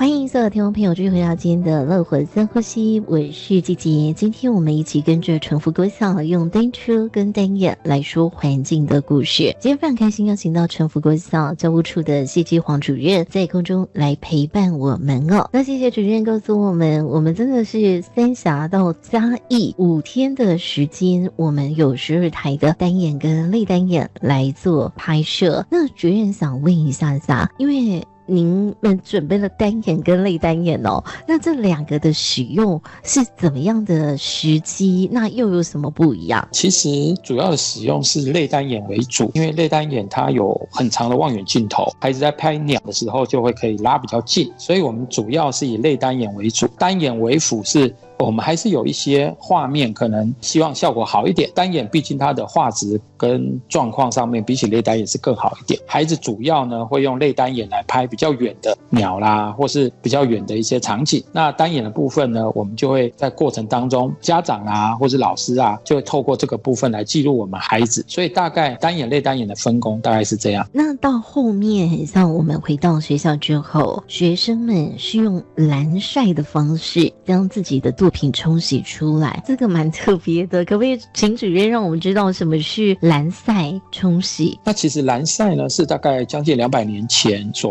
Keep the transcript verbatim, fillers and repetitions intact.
欢迎所有听众朋友继续回到今天的乐活深呼吸，我是季杰。今天我们一起跟着成福国小用单车跟单眼来说环境的故事。今天非常开心邀请到成福国小教务处的谢基黄主任在空中来陪伴我们哦。那谢谢主任告诉我们，我们真的是三峡到嘉义五天的时间，我们有十二台的单眼跟类单眼来做拍摄。那主任想问一下下，因为您们准备了单眼跟类单眼哦，那这两个的使用是怎么样的时机？那又有什么不一样？ 其实主要的使用是类单眼为主，因为类单眼它有很长的望远镜头，孩子在拍鸟的时候就会可以拉比较近，所以我们主要是以类单眼为主，单眼为辅是我们还是有一些画面可能希望效果好一点，单眼毕竟它的画质跟状况上面比起类单眼是更好一点。孩子主要呢会用类单眼来拍比较远的鸟啦，或是比较远的一些场景。那单眼的部分呢，我们就会在过程当中，家长啊或是老师啊，就会透过这个部分来记录我们孩子。所以大概单眼类单眼的分工大概是这样。 那到后面，像我们回到学校之后，学生们是用蓝晒的方式将自己的作品冲洗出来，这个蛮特别的，可不可以请主任让我们知道什么是蓝晒冲洗？ 那其实蓝晒呢是大概将近两百年前所